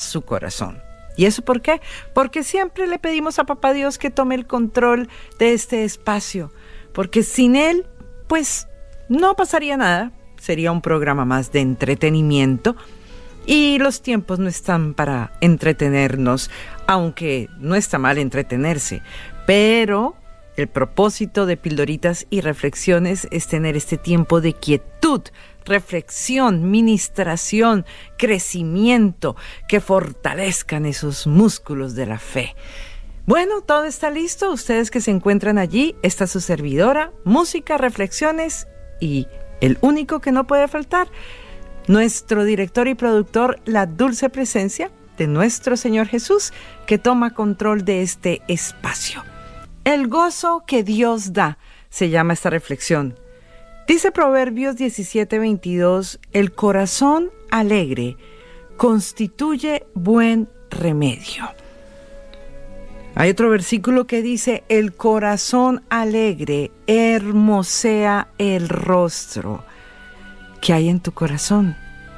su corazón. ¿Y eso por qué? Porque siempre le pedimos a Papá Dios que tome el control de este espacio, porque sin Él, pues, no pasaría nada. Sería un programa más de entretenimiento y los tiempos no están para entretenernos, aunque no está mal entretenerse, pero el propósito de Pildoritas y Reflexiones es tener este tiempo de quietud, reflexión, ministración, crecimiento, que fortalezcan esos músculos de la fe. Bueno, todo está listo. Ustedes que se encuentran allí, está su servidora, música, reflexiones y el único que no puede faltar, nuestro director y productor, la dulce presencia de nuestro Señor Jesús, que toma control de este espacio. El gozo que Dios da, se llama esta reflexión. Dice Proverbios 17:22, el corazón alegre constituye buen remedio. Hay otro versículo que dice, el corazón alegre hermosea el rostro. ¿Qué hay en tu corazón?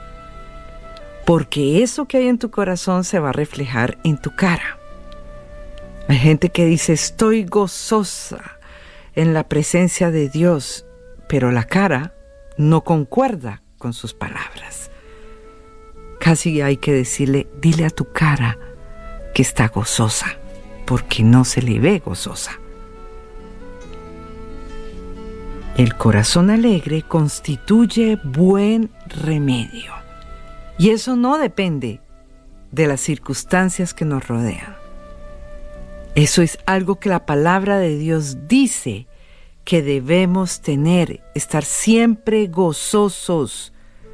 Porque eso que hay en tu corazón se va a reflejar en tu cara. Hay gente que dice, estoy gozosa en la presencia de Dios, pero la cara no concuerda con sus palabras. Casi hay que decirle, dile a tu cara que está gozosa, porque no se le ve gozosa. El corazón alegre constituye buen remedio. Y eso no depende de las circunstancias que nos rodean. Eso es algo que la palabra de Dios dice que debemos tener, estar siempre gozosos.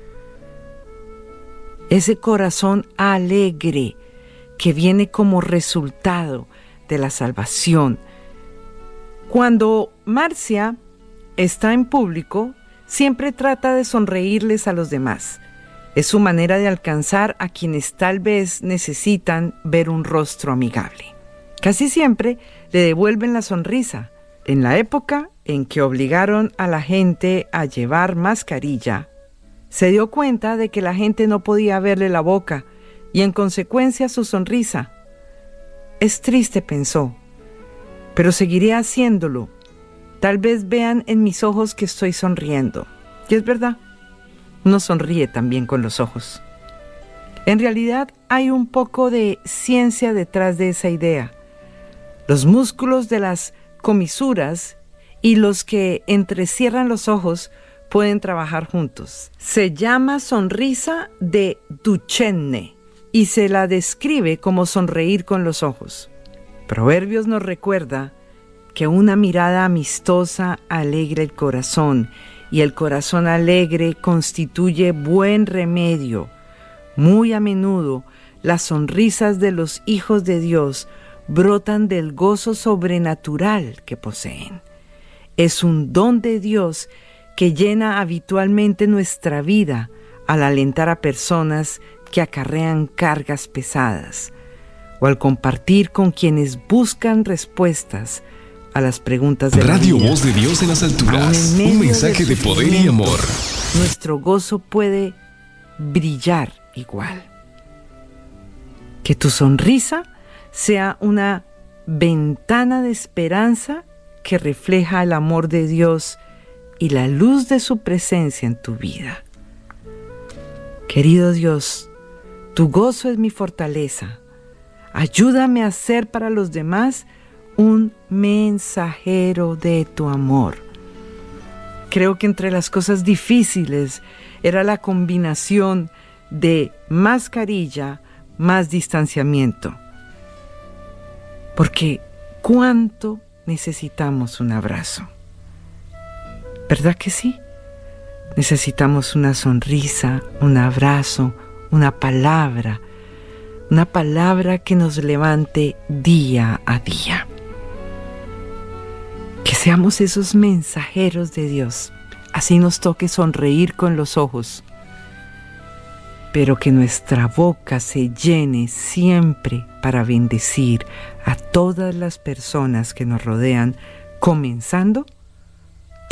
Ese corazón alegre que viene como resultado de la salvación. Cuando Marcia está en público, siempre trata de sonreírles a los demás. Es su manera de alcanzar a quienes tal vez necesitan ver un rostro amigable. Casi siempre le devuelven la sonrisa. En la época en que obligaron a la gente a llevar mascarilla, se dio cuenta de que la gente no podía verle la boca y en consecuencia su sonrisa. Es triste, pensó, pero seguiré haciéndolo. Tal vez vean en mis ojos que estoy sonriendo. Y es verdad, uno sonríe también con los ojos. En realidad hay un poco de ciencia detrás de esa idea. Los músculos de las comisuras y los que entrecierran los ojos pueden trabajar juntos. Se llama sonrisa de Duchenne y se la describe como sonreír con los ojos. Proverbios nos recuerda que una mirada amistosa alegra el corazón y el corazón alegre constituye buen remedio. Muy a menudo, las sonrisas de los hijos de Dios brotan del gozo sobrenatural que poseen. Es un don de Dios que llena habitualmente nuestra vida al alentar a personas que acarrean cargas pesadas o al compartir con quienes buscan respuestas a las preguntas de la vida. Radio Voz de Dios en las alturas, un mensaje de poder y amor. Nuestro gozo puede brillar igual. Que tu sonrisa sea una ventana de esperanza que refleja el amor de Dios y la luz de su presencia en tu vida. Querido Dios, tu gozo es mi fortaleza. Ayúdame a ser para los demás un mensajero de tu amor. Creo que entre las cosas difíciles era la combinación de mascarilla más distanciamiento. Porque ¿cuánto necesitamos un abrazo? ¿Verdad que sí? Necesitamos una sonrisa, un abrazo, una palabra que nos levante día a día. Que seamos esos mensajeros de Dios, así nos toque sonreír con los ojos, pero que nuestra boca se llene siempre para bendecir a todas las personas que nos rodean, comenzando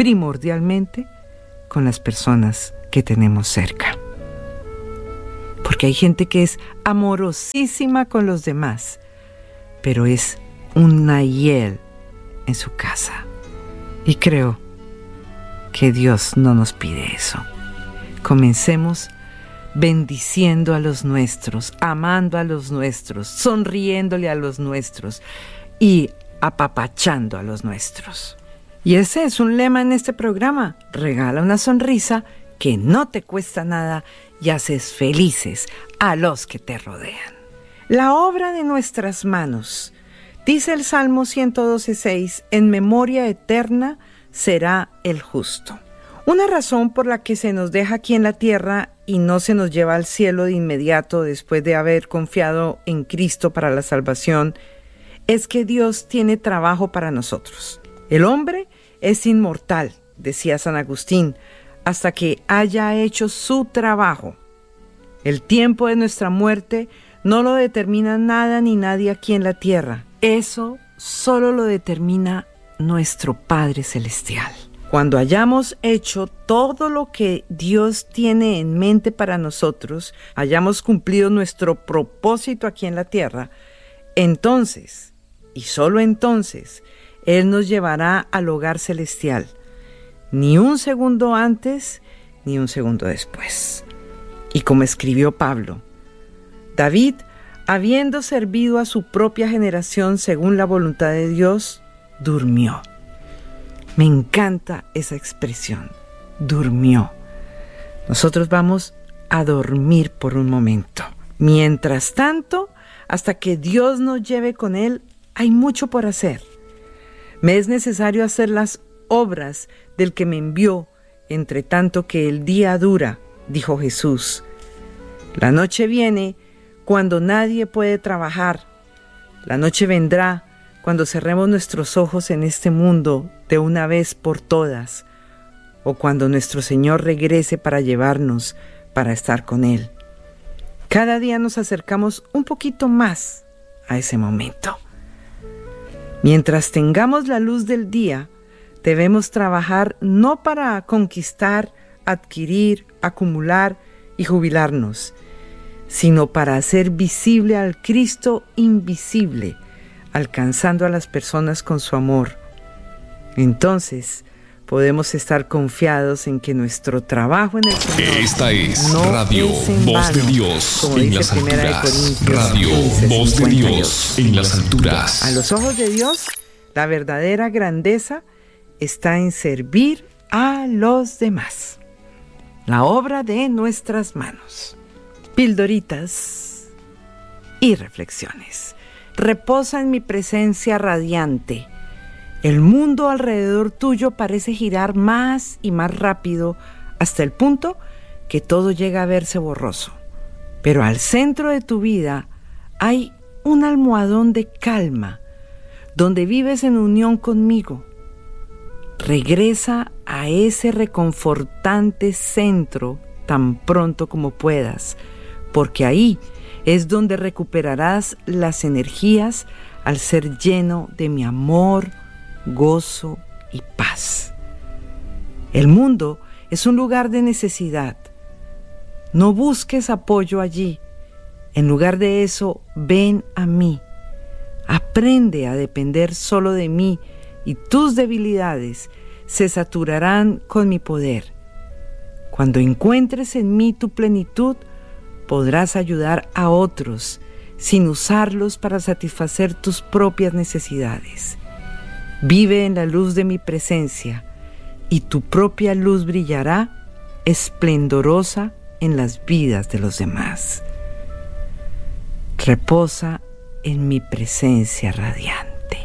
primordialmente con las personas que tenemos cerca. Porque hay gente que es amorosísima con los demás, pero es una hiel en su casa. Y creo que Dios no nos pide eso. Comencemos bendiciendo a los nuestros, amando a los nuestros, sonriéndole a los nuestros y apapachando a los nuestros. Y ese es un lema en este programa: regala una sonrisa que no te cuesta nada y haces felices a los que te rodean. La obra de nuestras manos, dice el Salmo 112:6, en memoria eterna será el justo. Una razón por la que se nos deja aquí en la tierra y no se nos lleva al cielo de inmediato después de haber confiado en Cristo para la salvación es que Dios tiene trabajo para nosotros. El hombre es inmortal, decía San Agustín, hasta que haya hecho su trabajo. El tiempo de nuestra muerte no lo determina nada ni nadie aquí en la tierra. Eso solo lo determina nuestro Padre Celestial. Cuando hayamos hecho todo lo que Dios tiene en mente para nosotros, hayamos cumplido nuestro propósito aquí en la tierra, entonces, y solo entonces, Él nos llevará al hogar celestial. Ni un segundo antes, ni un segundo después. Y como escribió Pablo, David, habiendo servido a su propia generación según la voluntad de Dios, durmió. Me encanta esa expresión, durmió. Nosotros vamos a dormir por un momento. Mientras tanto, hasta que Dios nos lleve con Él, hay mucho por hacer. Me es necesario hacer las obras del que me envió, entre tanto que el día dura, dijo Jesús. La noche viene cuando nadie puede trabajar. La noche vendrá cuando cerremos nuestros ojos en este mundo de una vez por todas, o cuando nuestro Señor regrese para llevarnos, para estar con Él. Cada día nos acercamos un poquito más a ese momento. Mientras tengamos la luz del día, debemos trabajar no para conquistar, adquirir, acumular y jubilarnos, sino para hacer visible al Cristo invisible, alcanzando a las personas con su amor. Entonces, podemos estar confiados en que nuestro trabajo en el Señor Esta es no Radio es en Voz vano, de Dios como en dice las Primera de alturas. Corintios Radio 15, Voz de 58. Dios en las alturas. A los ojos de Dios, la verdadera grandeza está en servir a los demás. La obra de nuestras manos. Pildoritas y reflexiones. Reposa en mi presencia radiante. El mundo alrededor tuyo parece girar más y más rápido hasta el punto que todo llega a verse borroso. Pero al centro de tu vida hay un almohadón de calma, donde vives en unión conmigo. Regresa a ese reconfortante centro tan pronto como puedas, porque ahí es donde recuperarás las energías al ser lleno de mi amor, gozo y paz. El mundo es un lugar de necesidad. No busques apoyo allí. En lugar de eso, ven a mí. Aprende a depender solo de mí y tus debilidades se saturarán con mi poder. Cuando encuentres en mí tu plenitud, podrás ayudar a otros sin usarlos para satisfacer tus propias necesidades. Vive en la luz de mi presencia y tu propia luz brillará esplendorosa en las vidas de los demás. Reposa en mi presencia radiante.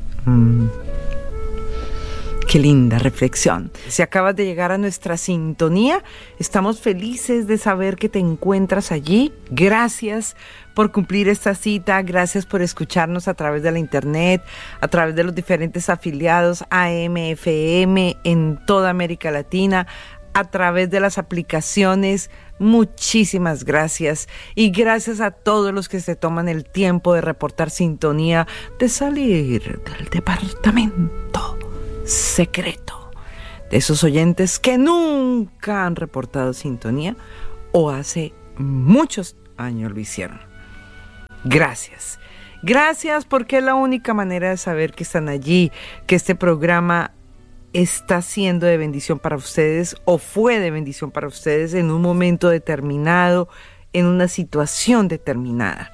Qué linda reflexión. Si acabas de llegar a nuestra sintonía, estamos felices de saber que te encuentras allí. Gracias por cumplir esta cita, gracias por escucharnos a través de la internet, a través de los diferentes afiliados AM, FM en toda América Latina, a través de las aplicaciones. Muchísimas gracias y gracias a todos los que se toman el tiempo de reportar sintonía, de salir del departamento secreto, de esos oyentes que nunca han reportado sintonía o hace muchos años lo hicieron. Gracias. Gracias porque es la única manera de saber que están allí, que este programa está siendo de bendición para ustedes o fue de bendición para ustedes en un momento determinado, en una situación determinada.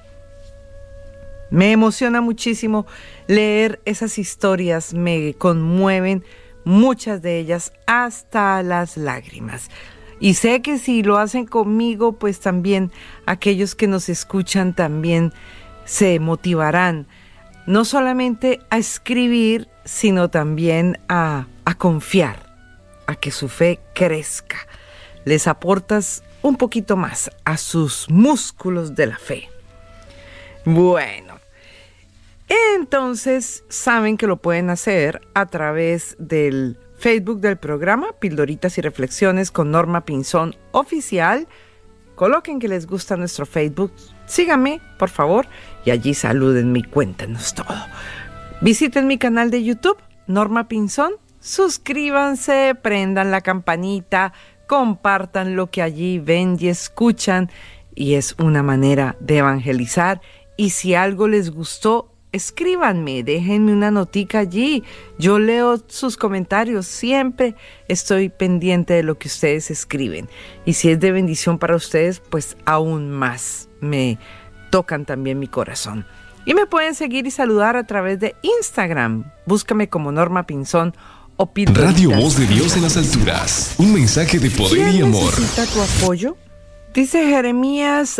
Me emociona muchísimo leer esas historias, me conmueven muchas de ellas hasta las lágrimas. Y sé que si lo hacen conmigo, pues también aquellos que nos escuchan también se motivarán, no solamente a escribir, sino también a confiar, a que su fe crezca. Les aportas un poquito más a sus músculos de la fe. Bueno, entonces saben que lo pueden hacer a través del Facebook del programa Pildoritas y Reflexiones con Norma Pinzón Oficial. Coloquen que les gusta nuestro Facebook, síganme por favor y allí salúdenme y cuéntenos todo. Visiten mi canal de YouTube, Norma Pinzón, suscríbanse, prendan la campanita, compartan lo que allí ven y escuchan y es una manera de evangelizar. Y si algo les gustó, escríbanme, déjenme una notica allí. Yo leo sus comentarios, siempre estoy pendiente de lo que ustedes escriben. Y si es de bendición para ustedes, pues aún más me tocan también mi corazón. Y me pueden seguir y saludar a través de Instagram. Búscame como Norma Pinzón o Pildoritas. Radio Voz de Dios en las alturas. Un mensaje de poder y amor. ¿Quién necesita tu apoyo? Dice Jeremías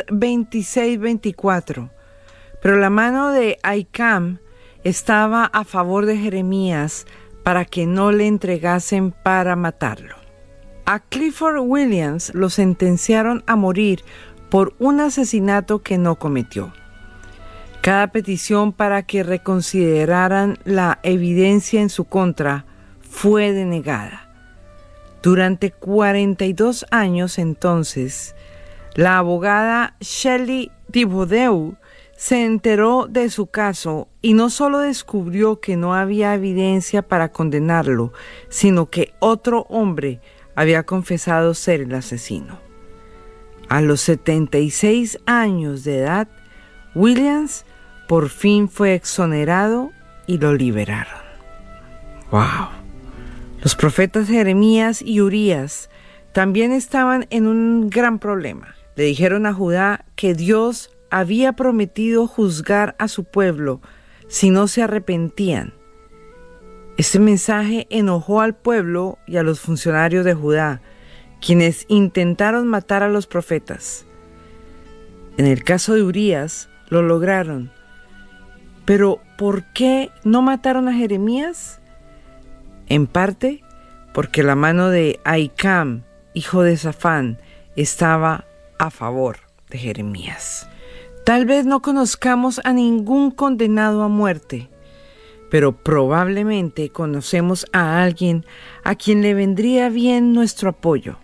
26:24. Pero la mano de Ahikam estaba a favor de Jeremías para que no le entregasen para matarlo. A Clifford Williams lo sentenciaron a morir por un asesinato que no cometió. Cada petición para que reconsideraran la evidencia en su contra fue denegada. Durante 42 años entonces, la abogada Shelley Thibodeau se enteró de su caso y no solo descubrió que no había evidencia para condenarlo, sino que otro hombre había confesado ser el asesino. A los 76 años de edad, Williams por fin fue exonerado y lo liberaron. ¡Wow! Los profetas Jeremías y Urías también estaban en un gran problema. Le dijeron a Judá que Dios había prometido juzgar a su pueblo si no se arrepentían. Este mensaje enojó al pueblo y a los funcionarios de Judá, quienes intentaron matar a los profetas. En el caso de Urías, lo lograron. Pero, ¿por qué no mataron a Jeremías? En parte, porque la mano de Ahikam, hijo de Safán, estaba a favor de Jeremías. Tal vez no conozcamos a ningún condenado a muerte, pero probablemente conocemos a alguien a quien le vendría bien nuestro apoyo.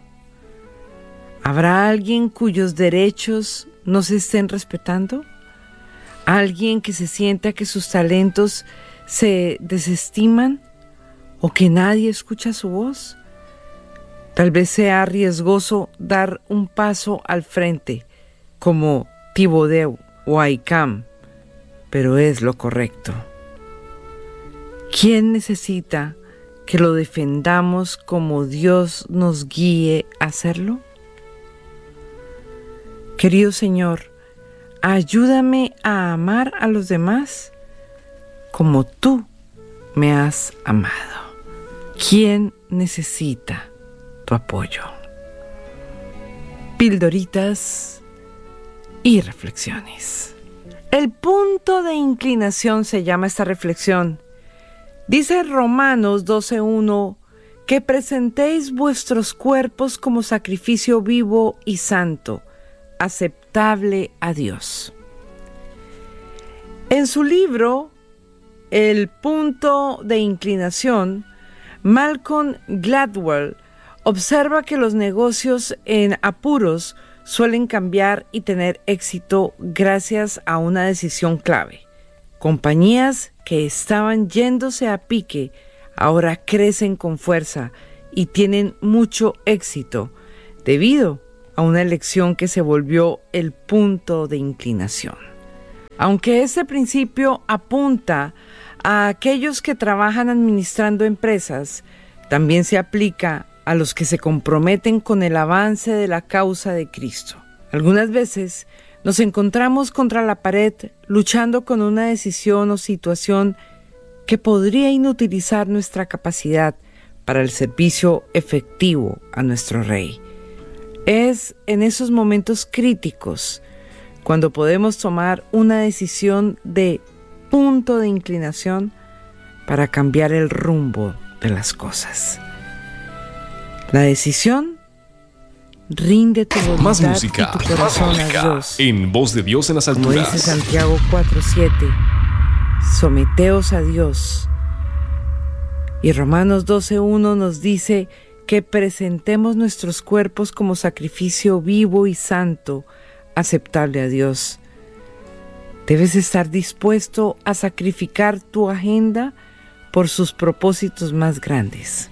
¿Habrá alguien cuyos derechos no se estén respetando? ¿Alguien que se sienta que sus talentos se desestiman o que nadie escucha su voz? Tal vez sea riesgoso dar un paso al frente, como Thibodeau o Ahikam, pero es lo correcto. ¿Quién necesita que lo defendamos como Dios nos guíe a hacerlo? Querido Señor, ayúdame a amar a los demás como tú me has amado. ¿Quién necesita tu apoyo? Pildoritas y reflexiones. El punto de inclinación se llama esta reflexión. Dice Romanos 12:1 que presentéis vuestros cuerpos como sacrificio vivo y santo, aceptable a Dios. En su libro, El punto de inclinación, Malcolm Gladwell observa que los negocios en apuros suelen cambiar y tener éxito gracias a una decisión clave. Compañías que estaban yéndose a pique ahora crecen con fuerza y tienen mucho éxito debido a una elección que se volvió el punto de inclinación. Aunque este principio apunta a aquellos que trabajan administrando empresas, también se aplica a los que se comprometen con el avance de la causa de Cristo. Algunas veces nos encontramos contra la pared luchando con una decisión o situación que podría inutilizar nuestra capacidad para el servicio efectivo a nuestro Rey. Es en esos momentos críticos cuando podemos tomar una decisión de punto de inclinación para cambiar el rumbo de las cosas. La decisión: rinde tu voluntad Más música, y tu corazón más música, a Dios. en Voz de Dios en las Como alturas. dice Santiago 4:7, someteos a Dios. Y Romanos 12:1 nos dice que presentemos nuestros cuerpos como sacrificio vivo y santo, aceptable a Dios. Debes estar dispuesto a sacrificar tu agenda por sus propósitos más grandes.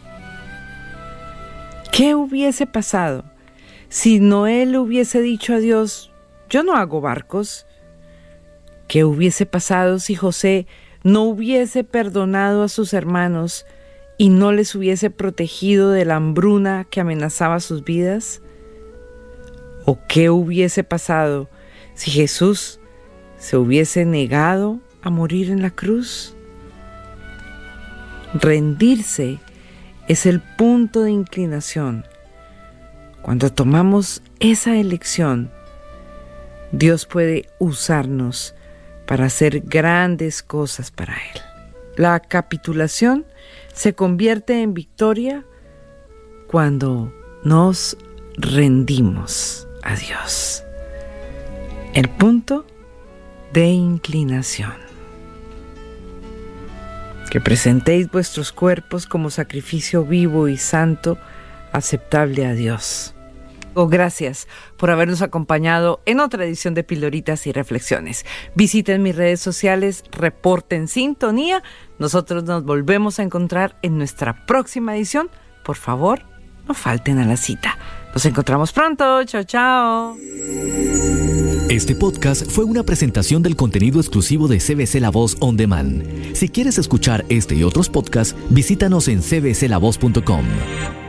¿Qué hubiese pasado si Noé le hubiese dicho a Dios: yo no hago barcos? ¿Qué hubiese pasado si José no hubiese perdonado a sus hermanos y no les hubiese protegido de la hambruna que amenazaba sus vidas? ¿O qué hubiese pasado si Jesús se hubiese negado a morir en la cruz? Rendirse es el punto de inclinación. Cuando tomamos esa elección, Dios puede usarnos para hacer grandes cosas para Él. La capitulación se convierte en victoria cuando nos rendimos a Dios. El punto de inclinación. Que presentéis vuestros cuerpos como sacrificio vivo y santo, aceptable a Dios. Gracias por habernos acompañado en otra edición de Pildoritas y Reflexiones. Visiten mis redes sociales, reporten sintonía. Nosotros nos volvemos a encontrar en nuestra próxima edición. Por favor, no falten a la cita. Nos encontramos pronto. Chao, chao. Este podcast fue una presentación del contenido exclusivo de CBC La Voz On Demand. Si quieres escuchar este y otros podcasts, visítanos en cbclavoz.com.